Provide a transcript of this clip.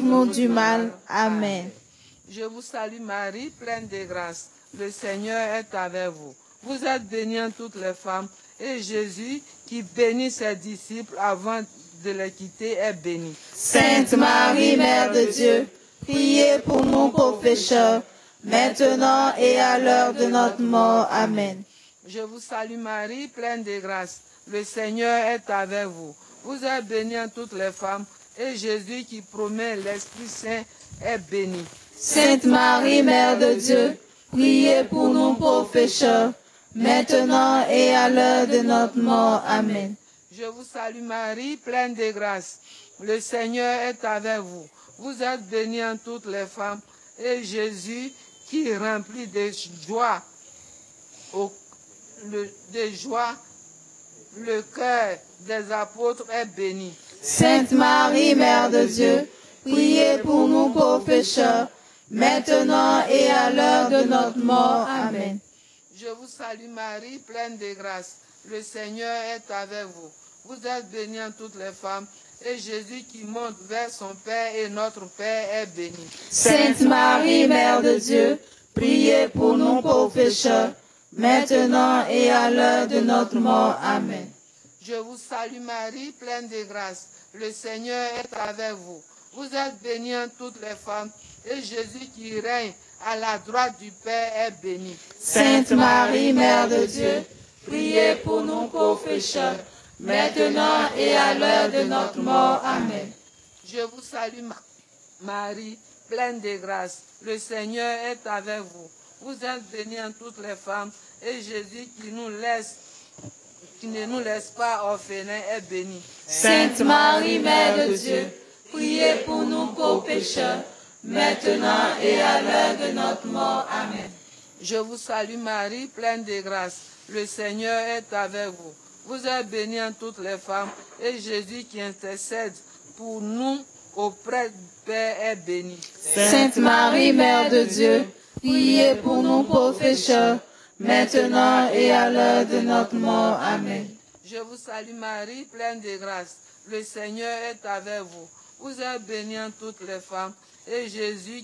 délivre-nous du mal. Amen. Je vous salue Marie, pleine de grâce. Le Seigneur est avec vous. Vous êtes bénie entre toutes les femmes, et Jésus, qui bénit ses disciples avant de les quitter, est béni. Sainte Marie, Mère de Dieu, priez pour nous pauvres pécheurs, maintenant et à l'heure de notre mort. Amen. Je vous salue Marie, pleine de grâce. Le Seigneur est avec vous. Vous êtes bénie entre toutes les femmes, et Jésus, qui promet l'Esprit Saint, est béni. Sainte Marie, Mère de Dieu, priez pour nous pauvres pécheurs, maintenant et à l'heure de notre mort. Amen. Je vous salue Marie, pleine de grâce. Le Seigneur est avec vous. Vous êtes bénie entre toutes les femmes, et Jésus, qui remplit de joie, le cœur des apôtres, est béni. Sainte Marie, Mère de Dieu, priez pour nous pauvres pécheurs, maintenant et à l'heure de notre mort. Amen. Je vous salue Marie, pleine de grâce. Le Seigneur est avec vous. Vous êtes bénie entre toutes les femmes, et Jésus, qui monte vers son Père et notre Père, est béni. Sainte Marie, Mère de Dieu, priez pour nous pauvres pécheurs, maintenant et à l'heure de notre mort. Amen. Je vous salue Marie, pleine de grâce. Le Seigneur est avec vous. Vous êtes bénie entre toutes les femmes, et Jésus, qui règne à la droite du Père, est béni. Sainte Marie, Mère de Dieu, priez pour nous pauvres pécheurs, maintenant et à l'heure de notre mort. Amen. Je vous salue Marie, pleine de grâce. Le Seigneur est avec vous. Vous êtes bénie entre toutes les femmes, et Jésus, qui ne nous laisse pas orphelins, est béni. Sainte Marie, Mère de Dieu, priez pour nous pauvres pécheurs, maintenant et à l'heure de notre mort. Amen. Je vous salue Marie, pleine de grâce. Le Seigneur est avec vous. Vous êtes bénie entre toutes les femmes, et Jésus, qui intercède pour nous auprès du Père, est béni. Sainte Marie, Mère de Dieu, priez pour nous pauvres pécheurs, maintenant et à l'heure de notre mort. Amen. Je vous salue Marie, pleine de grâce. Le Seigneur est avec vous. Vous êtes bénie entre toutes les femmes, et Jésus,